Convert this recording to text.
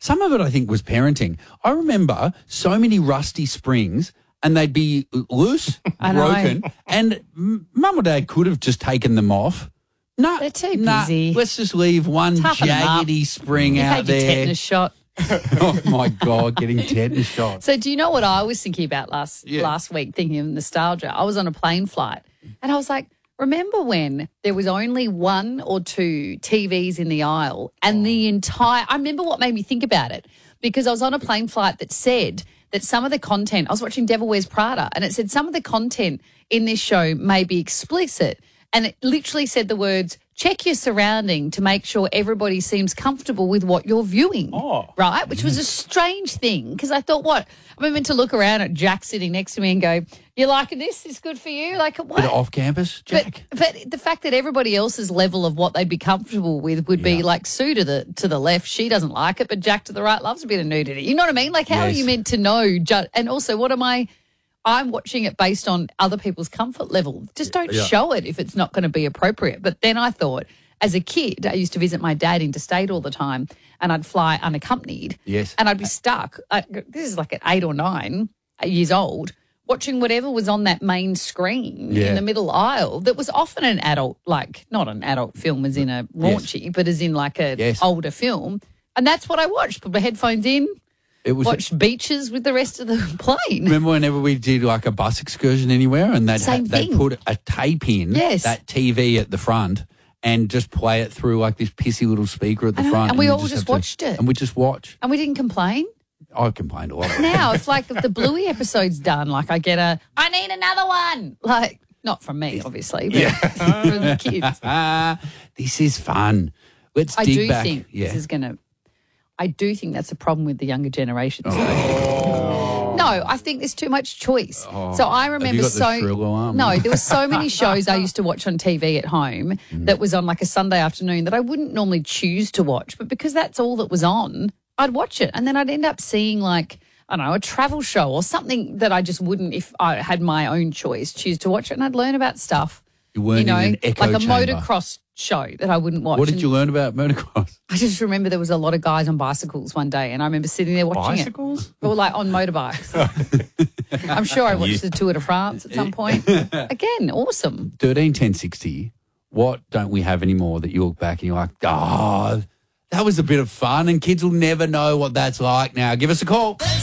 Some of it, I think, was parenting. I remember so many rusty springs and they'd be loose, broken, and Mum or Dad could have just taken them off. No, they're too busy. Let's just leave one jaggedy spring out there. You had your tetanus shot. Oh, my God, getting tetanus shot. So do you know what I was thinking about last week, thinking of nostalgia? I was on a plane flight and I was like, remember when there was only one or two TVs in the aisle and I remember what made me think about it because I was on a plane flight that said that some of the content, I was watching Devil Wears Prada, and it said some of the content in this show may be explicit. And it literally said the words, check your surrounding to make sure everybody seems comfortable with what you're viewing, right? Which was a strange thing because I thought, what? I'm meant to look around at Jack sitting next to me and go, you liking this? It's good for you? Like, what? Bit of off-campus, Jack? But the fact that everybody else's level of what they'd be comfortable with would be like Sue to the left, she doesn't like it, but Jack to the right loves a bit of nudity. You know what I mean? Like, how are you meant to know? And also, what am I... I'm watching it based on other people's comfort level. Just don't show it if it's not going to be appropriate. But then I thought, as a kid, I used to visit my dad interstate all the time and I'd fly unaccompanied. Yes. And I'd be stuck. This is like at 8 or 9 years old, watching whatever was on that main screen in the middle aisle that was often an adult, like not an adult film as in a raunchy, but as in like a older film. And that's what I watched. Put my headphones in. Watched beaches with the rest of the plane. Remember whenever we did like a bus excursion anywhere and they'd put a tape in that TV at the front and just play it through like this pissy little speaker at the front. And we all just watched it. And we just watched. And we didn't complain. I complained a lot. Now it's like if the Bluey episode's done, like I get I need another one. Like, not from me, obviously, but from the kids. This is fun. Let's dig back. I do think that's a problem with the younger generations. No, I think there's too much choice. So I remember there were so many shows I used to watch on TV at home that was on like a Sunday afternoon that I wouldn't normally choose to watch, but because that's all that was on, I'd watch it. And then I'd end up seeing like, I don't know, a travel show or something that I just wouldn't, if I had my own choice, choose to watch it. And I'd learn about stuff. You weren't in an echo like a chamber. motocross show that I wouldn't watch. What did you learn about motocross? I just remember there was a lot of guys on bicycles one day and I remember sitting there watching bicycles? it. Or like on motorbikes. I'm sure I watched the Tour de France at some point. Again, awesome. 13 10 60, what don't we have anymore that you look back and you're like, that was a bit of fun and kids will never know what that's like now. Give us a call.